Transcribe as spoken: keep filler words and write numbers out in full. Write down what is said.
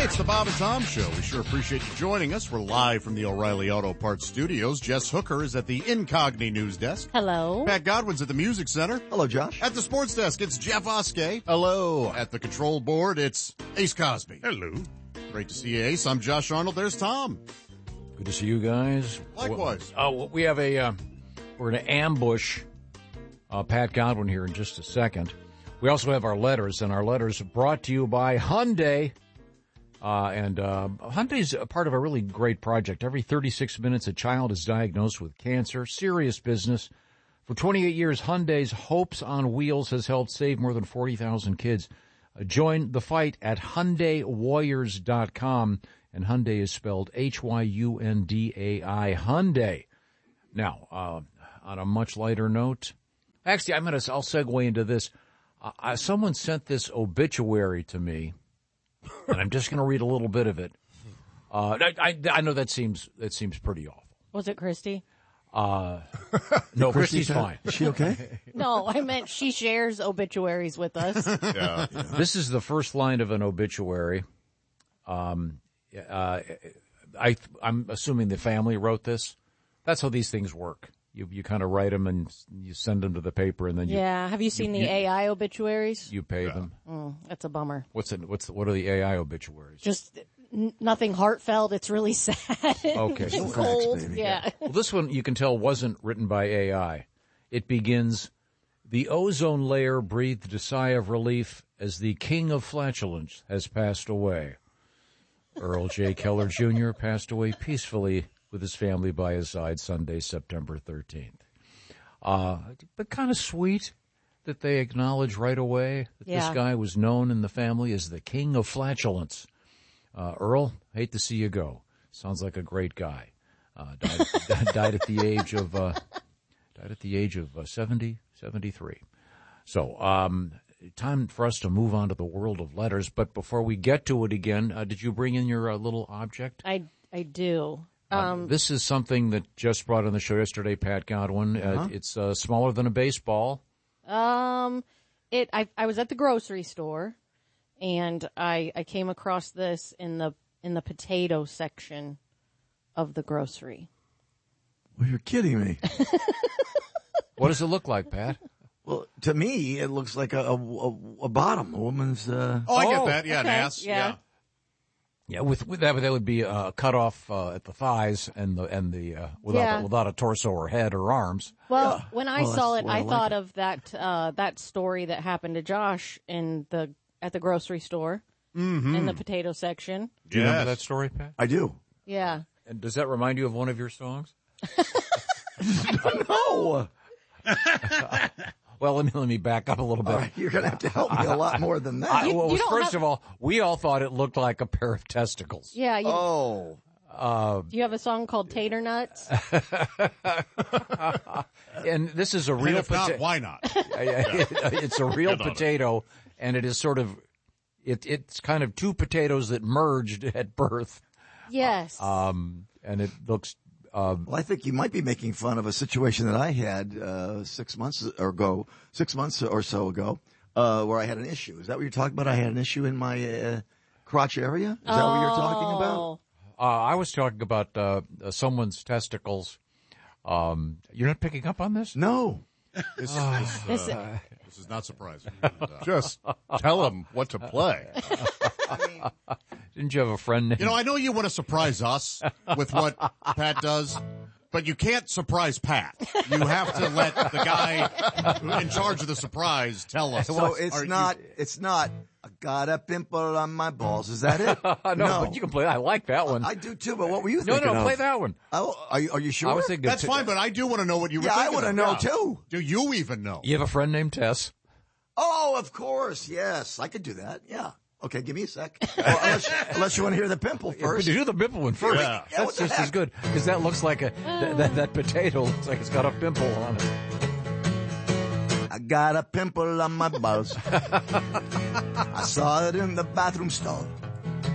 it's the Bob and Tom Show. We sure appreciate you joining us. We're live from the O'Reilly Auto Parts Studios. Jess Hooker is at the Incogni News Desk. Hello. Pat Godwin's at the Music Center. Hello, Josh. At the Sports Desk, it's Jeff Oskey. Hello. At the Control Board, it's Ace Cosby. Hello. Great to see you, Ace. I'm Josh Arnold. There's Tom. Good to see you guys. Likewise. Oh, uh, we have a, uh, we're going to ambush uh, Pat Godwin here in just a second. We also have our letters, and our letters are brought to you by Hyundai. Uh, and uh, Hyundai's a part of a really great project. Every thirty-six minutes, a child is diagnosed with cancer. Serious business. For twenty-eight years, Hyundai's Hopes on Wheels has helped save more than forty thousand kids. Uh, join the fight at Hyundai Warriors dot com. And Hyundai is spelled H Y U N D A I, Hyundai. Now, uh, on a much lighter note, actually, I'm going to, I'll segue into this. Uh, someone sent this obituary to me, and I'm just going to read a little bit of it. Uh, I, I, I know that seems, that seems pretty awful. Was it Christy? Uh, no, Christy's fine. Is she okay? No, I meant she shares obituaries with us. Yeah. This is the first line of an obituary. Um, uh, I, I'm assuming the family wrote this. That's how these things work. You you kind of write them and you send them to the paper, and then you Yeah. Have you seen you, the you, A I obituaries? you pay them. Mm, that's a bummer. What's it? What's the, what are the A I obituaries? Just n- nothing heartfelt. It's really sad. Okay. It's Facts, cold. baby. Yeah. Well, this one you can tell wasn't written by A I. It begins, "The ozone layer breathed a sigh of relief as the king of flatulence has passed away. Earl J. Keller Junior passed away peacefully with his family by his side Sunday, September thirteenth. Uh, but kind of sweet that they acknowledge right away that Yeah. this guy was known in the family as the king of flatulence. Uh, Earl, hate to see you go. Sounds like a great guy. Uh, died, died at the age of, uh, died at the age of uh, seventy, seventy-three. So, um, time for us to move on to the world of letters. But before we get to it again, uh, did you bring in your uh, little object? I, I do. Um, Um, this is something that just brought on the show yesterday, Pat Godwin. Uh, Uh-huh. it's uh, smaller than a baseball. um, it, I, I was at the grocery store and I, I came across this in the, in the potato section of the grocery. Well, you're kidding me. What does it look like, Pat? Well, to me, it looks like a, a, a, a bottom, a woman's. Uh... Oh, I Oh, get that. Yeah, okay, an ass. yeah. Yeah. Yeah, with with that, that would be uh, cut off uh, at the thighs and the and the uh, without Yeah. the, without a torso or head or arms. Well, Yeah. when I Well, saw that's it, why I I like thought it. of that uh, that story that happened to Josh in the at the grocery store in the potato section. Do you remember Yes. that story, Pat? I do. Yeah. And does that remind you of one of your songs? No. Well, let me let me back up a little bit. All right, you're going to have to help me a lot more than that. I, well, you don't first have- of all, we all thought it looked like a pair of testicles. Yeah. You, Oh. do you have a song called Tater Nuts? And this is a And real if not, potato. why not? It's a real Get on it. potato, and it is sort of it. It's kind of two potatoes that merged at birth, Yes. um, and it looks. Uh, Well, I think you might be making fun of a situation that I had uh, six months ago, six months or so ago, uh, where I had an issue. Is that what you're talking about? I had an issue in my uh, crotch area? Is that what you're talking about? Oh. uh, I was talking about uh, uh, someone's testicles. Um, you're not picking up on this? No. This, Ah. this, This- uh, this is not surprising. Just tell them what to play. Didn't you have a friend named? You know, I know you want to surprise us with what Pat does, but you can't surprise Pat. You have to let the guy in charge of the surprise tell us. So it's Are you- not, it's not, I got a pimple on my balls. Is that it? no, but you can play. I like that one. I do too, but what were you no, thinking no, of? play that one. Oh, are you, are you sure? I was thinking. That's fine, but I do want to know what you were Yeah, I thinking. wanna of. know, Yeah. too. Do you even know? You have a friend named Tess. Oh, of course. Yes. I could do that. Yeah. Okay, give me a sec. Well, unless, unless you want to hear the pimple But first. you do the pimple one first. Yeah. Yeah, what That's the just heck? as good because that looks like a that, that that potato looks like it's got a pimple on it. I got a pimple on my balls. I saw it in the bathroom stall.